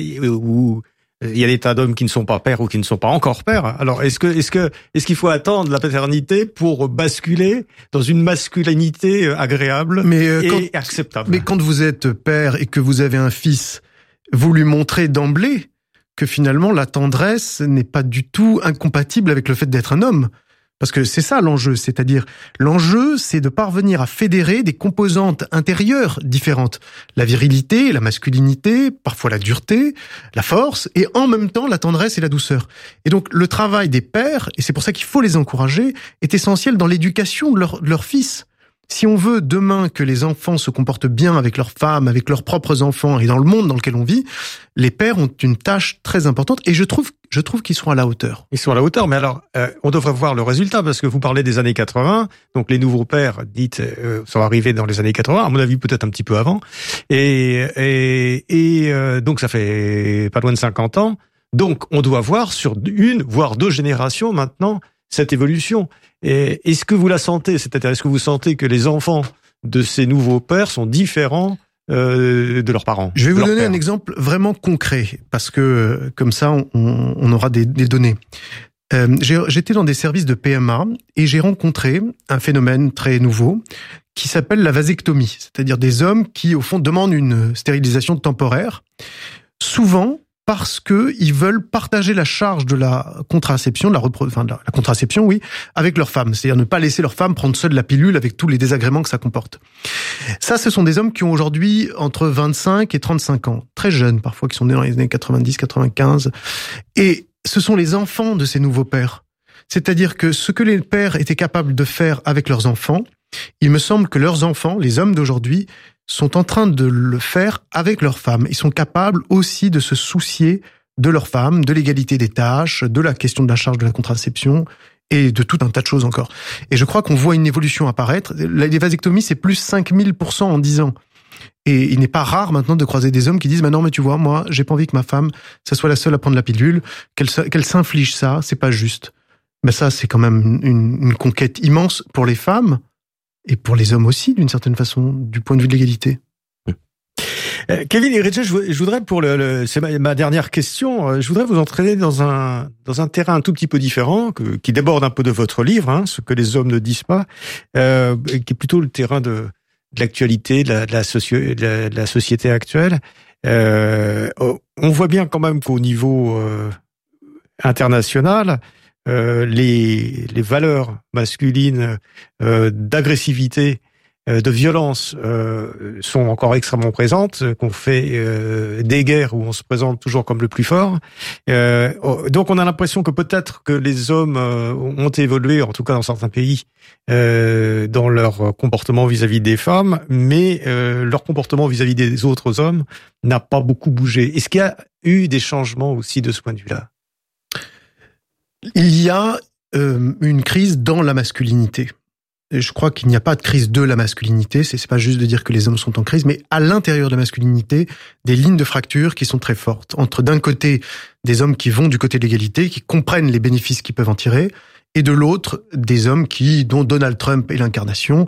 des tas d'hommes qui ne sont pas pères ou qui ne sont pas encore pères. Alors, est-ce qu'il faut attendre la paternité pour basculer dans une masculinité agréable et acceptable? Mais quand vous êtes père et que vous avez un fils, vous lui montrez d'emblée que finalement la tendresse n'est pas du tout incompatible avec le fait d'être un homme. Parce que c'est ça l'enjeu, c'est-à-dire l'enjeu, c'est de parvenir à fédérer des composantes intérieures différentes. La virilité, la masculinité, parfois la dureté, la force, et en même temps la tendresse et la douceur. Et donc le travail des pères, et c'est pour ça qu'il faut les encourager, est essentiel dans l'éducation de leurs fils. Si on veut demain que les enfants se comportent bien avec leurs femmes, avec leurs propres enfants et dans le monde dans lequel on vit, les pères ont une tâche très importante et je trouve qu'ils sont à la hauteur. Ils sont à la hauteur, mais alors on devrait voir le résultat parce que vous parlez des années 80, donc les nouveaux pères sont arrivés dans les années 80, à mon avis peut-être un petit peu avant, et donc ça fait pas loin de 50 ans. Donc on doit voir sur une voire deux générations maintenant cette évolution. Et est-ce que vous la sentez? C'est-à-dire, est-ce que vous sentez que les enfants de ces nouveaux pères sont différents de leurs parents? Je vais vous donner un exemple vraiment concret, parce que comme ça, on aura des données. J'étais dans des services de PMA et j'ai rencontré un phénomène très nouveau qui s'appelle la vasectomie, c'est-à-dire des hommes qui, au fond, demandent une stérilisation temporaire, souvent parce que ils veulent partager la charge de la contraception, la contraception, oui, avec leur femme. C'est-à-dire ne pas laisser leur femme prendre seule la pilule avec tous les désagréments que ça comporte. Ça, ce sont des hommes qui ont aujourd'hui entre 25 et 35 ans. Très jeunes, parfois, qui sont nés dans les années 90, 95. Et ce sont les enfants de ces nouveaux pères. C'est-à-dire que ce que les pères étaient capables de faire avec leurs enfants, il me semble que leurs enfants, les hommes d'aujourd'hui, sont en train de le faire avec leurs femmes. Ils sont capables aussi de se soucier de leurs femmes, de l'égalité des tâches, de la question de la charge de la contraception et de tout un tas de choses encore. Et je crois qu'on voit une évolution apparaître. Les vasectomies, c'est plus 5000% en 10 ans. Et il n'est pas rare maintenant de croiser des hommes qui disent « non, mais tu vois, moi, j'ai pas envie que ma femme, ça soit la seule à prendre la pilule, qu'elle s'inflige ça, c'est pas juste. » Ben ça, c'est quand même une conquête immense pour les femmes et pour les hommes aussi, d'une certaine façon, du point de vue de l'égalité. Kevin Iridge, je voudrais c'est ma dernière question. Je voudrais vous entraîner dans un terrain un tout petit peu différent, qui déborde un peu de votre livre, hein, ce que les hommes ne disent pas, qui est plutôt le terrain de l'actualité, de la société actuelle. On voit bien quand même qu'au niveau international, les valeurs masculines d'agressivité, de violence sont encore extrêmement présentes, qu'on fait des guerres où on se présente toujours comme le plus fort. Donc on a l'impression que peut-être que les hommes ont évolué, en tout cas dans certains pays, dans leur comportement vis-à-vis des femmes, mais leur comportement vis-à-vis des autres hommes n'a pas beaucoup bougé. Est-ce qu'il y a eu des changements aussi de ce point de vue-là ? Il y a une crise dans la masculinité. Je crois qu'il n'y a pas de crise de la masculinité, c'est pas juste de dire que les hommes sont en crise, mais à l'intérieur de la masculinité, des lignes de fracture qui sont très fortes. Entre d'un côté, des hommes qui vont du côté de l'égalité, qui comprennent les bénéfices qu'ils peuvent en tirer, et de l'autre, des hommes dont Donald Trump est l'incarnation,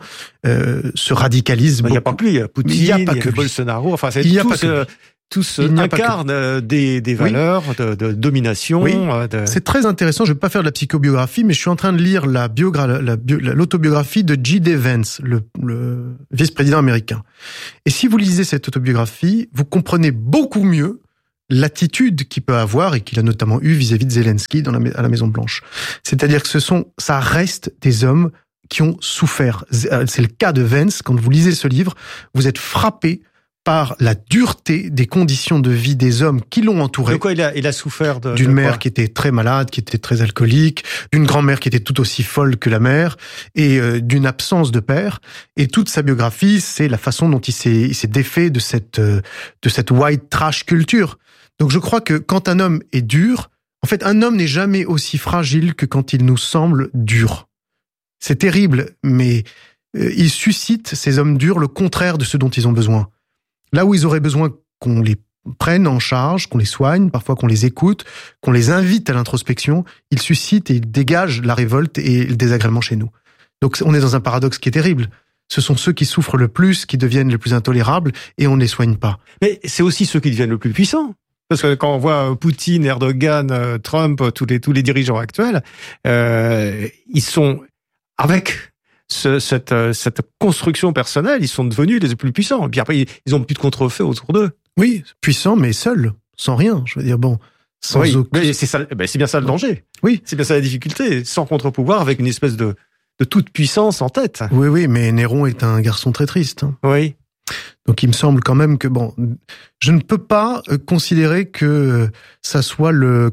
se radicalisent beaucoup. Il n'y a pas que lui, il y a Poutine, il y a Bolsonaro, enfin c'est tous incarnent des valeurs de domination. Oui, c'est très intéressant. Je ne vais pas faire de la psychobiographie, mais je suis en train de lire l'autobiographie de J.D. Vance, le vice-président américain. Et si vous lisez cette autobiographie, vous comprenez beaucoup mieux l'attitude qu'il peut avoir et qu'il a notamment eu vis-à-vis de Zelensky à la Maison-Blanche. C'est-à-dire que ça reste des hommes qui ont souffert. C'est le cas de Vance. Quand vous lisez ce livre, vous êtes frappé par la dureté des conditions de vie des hommes qui l'ont entouré. De quoi il a souffert d'une mère qui était très malade, qui était très alcoolique, d'une grand-mère qui était tout aussi folle que la mère, et d'une absence de père. Et toute sa biographie, c'est la façon dont il s'est défait de cette white trash culture. Donc je crois que quand un homme est dur, en fait, un homme n'est jamais aussi fragile que quand il nous semble dur. C'est terrible, mais il suscite, ces hommes durs, le contraire de ce dont ils ont besoin. Là où ils auraient besoin qu'on les prenne en charge, qu'on les soigne, parfois qu'on les écoute, qu'on les invite à l'introspection, ils suscitent et ils dégagent la révolte et le désagrément chez nous. Donc on est dans un paradoxe qui est terrible. Ce sont ceux qui souffrent le plus, qui deviennent les plus intolérables, et on ne les soigne pas. Mais c'est aussi ceux qui deviennent le plus puissants. Parce que quand on voit Poutine, Erdogan, Trump, tous les dirigeants actuels, ils sont avec cette construction personnelle, ils sont devenus les plus puissants. Et puis après, ils ont plus de contrefait autour d'eux. Oui, puissants, mais seuls, sans rien. Je veux dire, sans aucun... Mais c'est bien ça le danger. Oui. C'est bien ça la difficulté. Sans contre-pouvoir, avec une espèce de toute puissance en tête. Oui, mais Néron est un garçon très triste. Oui. Donc il me semble quand même que je ne peux pas considérer que ça soit le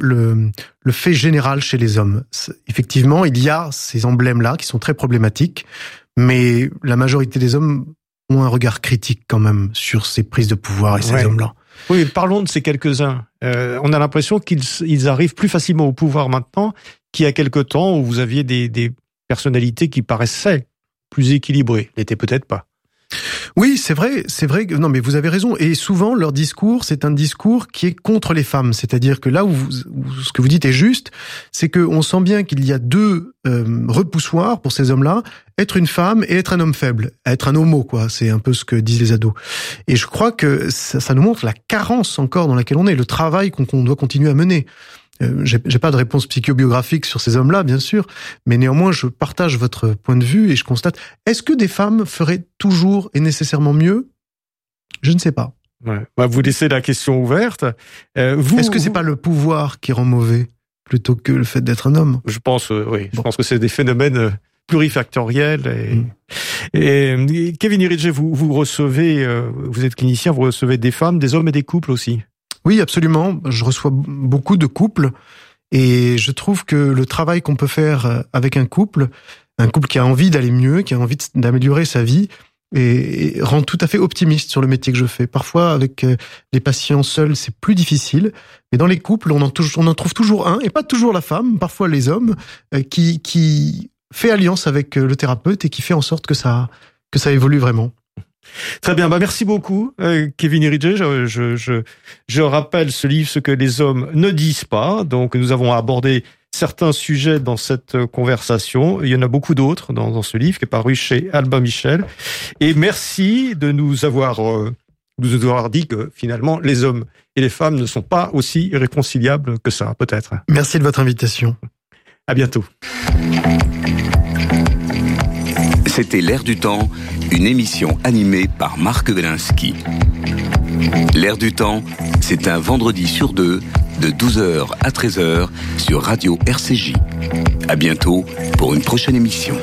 fait général chez les hommes. Effectivement, il y a ces emblèmes-là qui sont très problématiques, mais la majorité des hommes ont un regard critique quand même sur ces prises de pouvoir et ces hommes-là. Oui, parlons de ces quelques-uns. On a l'impression qu'ils arrivent plus facilement au pouvoir maintenant qu'il y a quelque temps où vous aviez des personnalités qui paraissaient plus équilibrées. N'étaient peut-être pas. Oui, c'est vrai que, non, mais vous avez raison. Et souvent, leur discours, c'est un discours qui est contre les femmes. C'est-à-dire que là où ce que vous dites est juste, c'est qu'on sent bien qu'il y a deux repoussoirs pour ces hommes-là, être une femme et être un homme faible, être un homo, quoi. C'est un peu ce que disent les ados. Et je crois que ça nous montre la carence encore dans laquelle on est, le travail qu'on doit continuer à mener. J'ai pas de réponse psychobiographique sur ces hommes-là, bien sûr, mais néanmoins, je partage votre point de vue et je constate, est-ce que des femmes feraient toujours et nécessairement mieux ? Je ne sais pas. Ouais. Vous laissez la question ouverte. Est-ce que c'est pas le pouvoir qui rend mauvais plutôt que le fait d'être un homme ? Je pense, oui. Je pense que c'est des phénomènes plurifactoriels. Et Kevin Iridge, vous recevez, vous êtes clinicien, vous recevez des femmes, des hommes et des couples aussi. Oui, absolument. Je reçois beaucoup de couples et je trouve que le travail qu'on peut faire avec un couple qui a envie d'aller mieux, qui a envie d'améliorer sa vie, et rend tout à fait optimiste sur le métier que je fais. Parfois, avec les patients seuls, c'est plus difficile, mais dans les couples, on en trouve toujours un, et pas toujours la femme, parfois les hommes, qui fait alliance avec le thérapeute et qui fait en sorte que ça évolue vraiment. Très bien, merci beaucoup, Kevin Iridge. Je rappelle ce livre, Ce que les hommes ne disent pas. Donc, nous avons abordé certains sujets dans cette conversation. Il y en a beaucoup d'autres dans ce livre qui est paru chez Albin Michel. Et merci de nous avoir dit que finalement les hommes et les femmes ne sont pas aussi irréconciliables que ça, peut-être. Merci de votre invitation. À bientôt. C'était L'Air du Temps, une émission animée par Marc Wielinski. L'Air du Temps, c'est un vendredi sur 2, de 12h à 13h sur Radio RCJ. À bientôt pour une prochaine émission.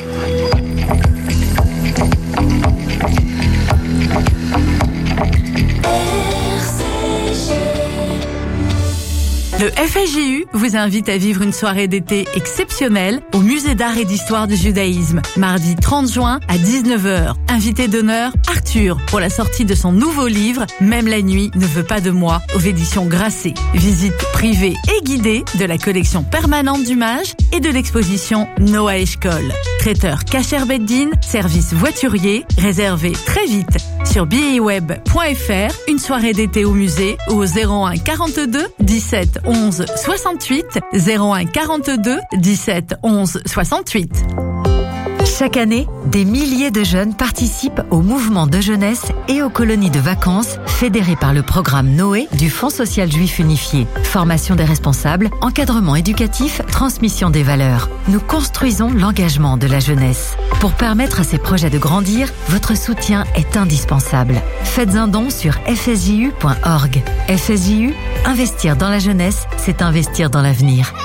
Le FSJU vous invite à vivre une soirée d'été exceptionnelle au Musée d'art et d'histoire du judaïsme, mardi 30 juin à 19h. Invité d'honneur, Arthur, pour la sortie de son nouveau livre « Même la nuit ne veut pas de moi » aux éditions Grasset. Visite privée et guidée de la collection permanente du Mage et de l'exposition Noah Eshkol. Traiteur Kacher Beddin, service voiturier, réservé très vite sur billetweb.fr. Une soirée d'été au musée au 01 42 17 11 68 01 42 17 11 68. Chaque année, des milliers de jeunes participent au mouvement de jeunesse et aux colonies de vacances fédérées par le programme Noé du Fonds social juif unifié. Formation des responsables, encadrement éducatif, transmission des valeurs. Nous construisons l'engagement de la jeunesse. Pour permettre à ces projets de grandir, votre soutien est indispensable. Faites un don sur fsju.org. FSJU, investir dans la jeunesse, c'est investir dans l'avenir.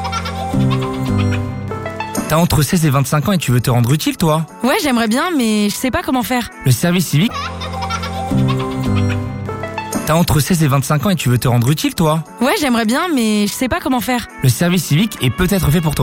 T'as entre 16 et 25 ans et tu veux te rendre utile, toi ? Ouais, j'aimerais bien, mais je sais pas comment faire. Le service civique... T'as entre 16 et 25 ans et tu veux te rendre utile, toi ? Ouais, j'aimerais bien, mais je sais pas comment faire. Le service civique est peut-être fait pour toi.